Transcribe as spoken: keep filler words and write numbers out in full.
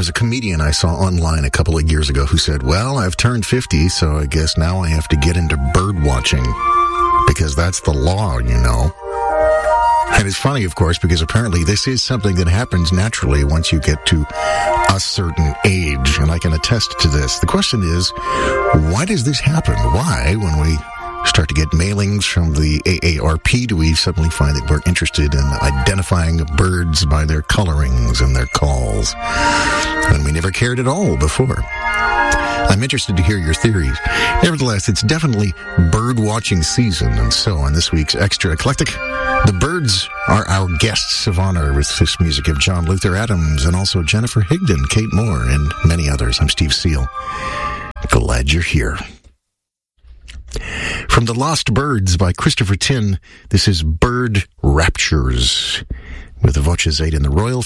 was a comedian I saw online a couple of years ago who said, well, I've turned fifty, so I guess now I have to get into bird watching because that's the law, you know. And it's funny, of course, because apparently this is something that happens naturally once you get to a certain age, and I can attest to this. The question is, why does this happen? Why, when we start to get mailings from the A A R P, do we suddenly find that we're interested in identifying birds by their colorings and their calls, when we never cared at all before? I'm interested to hear your theories. Nevertheless, it's definitely bird watching season, and so on this week's Extra Eclectic, the birds are our guests of honor with this music of John Luther Adams and also Jennifer Higdon, Kate Moore, and many others. I'm Steve Seal. Glad you're here. From The Lost Birds by Christopher Tin, this is Bird Raptures with the Voces eight in the Royal